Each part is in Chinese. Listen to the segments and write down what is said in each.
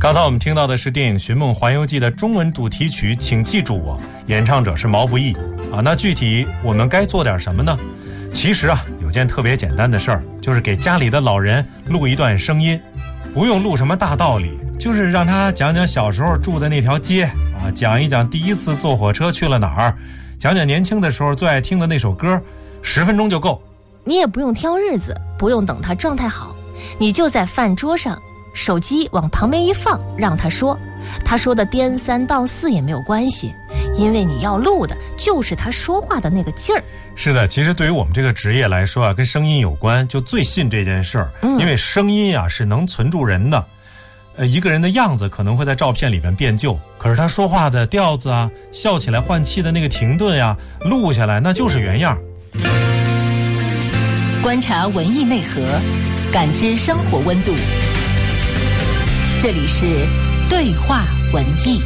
刚才我们听到的是电影《寻梦环游记》的中文主题曲《请记住我》，演唱者是毛不易啊。那具体我们该做点什么呢？其实啊，有件特别简单的事儿，就是给家里的老人录一段声音，不用录什么大道理，就是让他讲讲小时候住的那条街啊，讲一讲第一次坐火车去了哪儿，讲讲年轻的时候最爱听的那首歌，10分钟就够。 你也不用挑日子，不用等他状态好，你就在饭桌上，手机往旁边一放，让他说，他说的颠3倒4也没有关系，因为你要录的就是他说话的那个劲儿。 是的，其实对于我们这个职业来说啊，跟声音有关，就最信这件事儿，因为声音啊是能存住人的。一个人的样子可能会在照片里面变旧，可是他说话的调子啊，笑起来换气的那个停顿啊，录下来那就是原样。 观察文艺内核，感知生活温度。这里是对话文艺。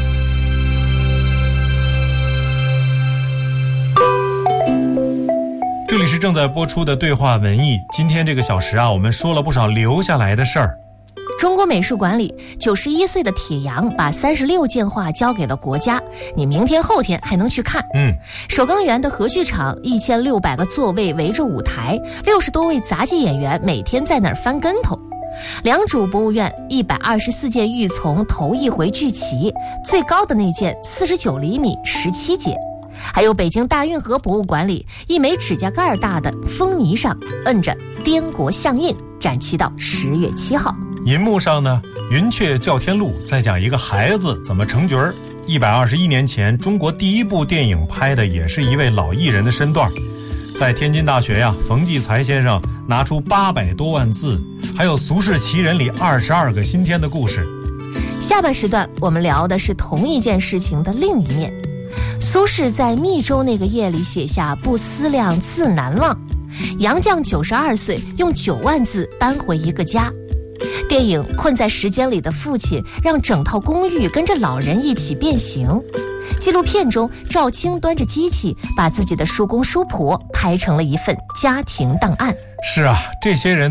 这里是正在播出的对话文艺。今天这个小时啊，我们说了不少留下来的事儿。 中国美术馆里91岁的铁阳把36件画交给了国家，你明天后天还能去看。首钢园的核剧场1600个座位围着舞台，60多位杂技演员每天在那儿翻跟头。良渚博物院124件玉琮头一回聚齐，最高的那件49厘米17节。还有北京大运河博物馆里一枚指甲盖大的风泥上摁着滇国象印，展期到10月7号。 银幕上呢，云雀叫天路在讲一个孩子怎么成角儿。121年前，中国第一部电影拍的也是一位老艺人的身段。在天津大学呀，冯骥才先生拿出800多万字，还有《俗世奇人》里22个新添的故事。 下半时段我们聊的是同一件事情的另一面。苏轼在密州那个夜里写下不思量，自难忘。杨绛92岁用9万字搬回一个家。电影《困在时间里的父亲》让整套公寓跟着老人一起变形。纪录片中，赵青端着机器把自己的叔公叔婆拍成了一份家庭档案。 是啊，这些人